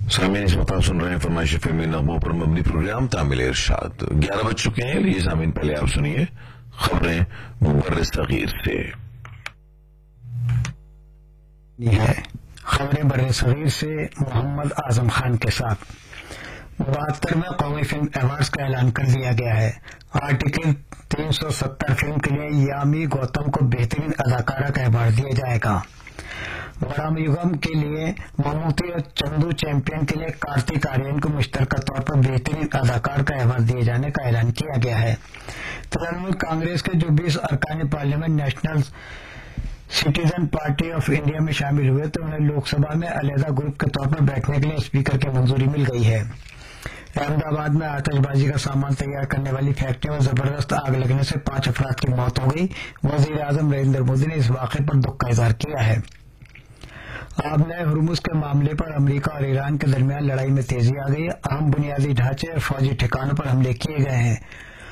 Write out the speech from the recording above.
सामीन इस वक्त आप सुन रहे हैं फरमाइश फिल्मी नगमों पर मबनी प्रोग्राम तामिल इरशाद। 11 बज चुके हैं। लिए सामीन पहले आप सुनिए खबरें मुबर्र सगीर से। खबरें बर्रे सगीर से मोहम्मद आजम खान के साथ। 72वें कौमी फिल्म अवार्ड्स का ऐलान कर दिया गया है। आर्टिकल 370 फिल्म के लिए यामी गौतम को बेहतरीन अदाकारा का अवार्ड दिया जाएगा। वरामयुगम के लिए ममूटी और चंदू चैंपियन के लिए कार्तिक आर्यन को मुश्तरका तौर पर बेहतरीन अदाकार का अवार्ड दिए जाने का ऐलान किया गया है। तृणमूल कांग्रेस के जो 20 अरकान parliament national citizen party of India में शामिल हुए तो उन्हें लोकसभा में अलहदा ग्रुप के तौर पर बैठने के लिए स्पीकर की मंजूरी मिल गई है। अहमदाबाद में आतिशबाजी का सामान तैयार करने वाली फैक्ट्री में जबरदस्त आग लगने से 5 अफराद की मौत हो गई। वजीर आजम नरेंद्र मोदी ने इस वाक़े पर दुख का इजहार किया है। आब नए हुर्मुज के मामले पर अमेरिका और ईरान के दरमियान लड़ाई में तेजी आ गई। अहम बुनियादी ढांचे और फौजी ठिकानों पर हमले किए गए हैं।